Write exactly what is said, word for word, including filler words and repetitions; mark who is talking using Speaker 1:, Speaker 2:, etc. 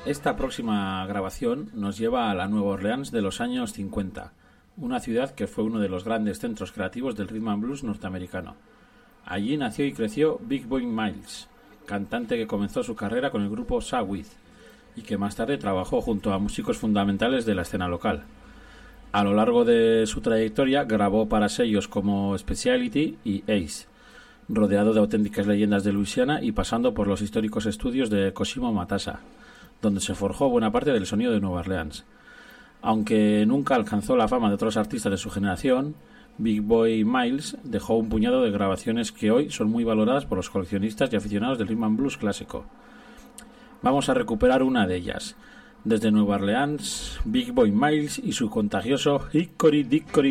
Speaker 1: Esta próxima grabación nos lleva a la Nueva Orleans de los años cincuenta, una ciudad que fue uno de los grandes centros creativos del rhythm and blues norteamericano. Allí nació y creció Big Boy Miles, cantante que comenzó su carrera con el grupo Sawith y que más tarde trabajó junto a músicos fundamentales de la escena local. A lo largo de su trayectoria grabó para sellos como Speciality y Ace, rodeado de auténticas leyendas de Luisiana y pasando por los históricos estudios de Cosimo Matassa, donde se forjó buena parte del sonido de Nueva Orleans. Aunque nunca alcanzó la fama de otros artistas de su generación, Big Boy Miles dejó un puñado de grabaciones que hoy son muy valoradas por los coleccionistas y aficionados del rhythm and blues clásico. Vamos a recuperar una de ellas. Desde Nueva Orleans, Big Boy Miles y su contagioso Hickory Dickory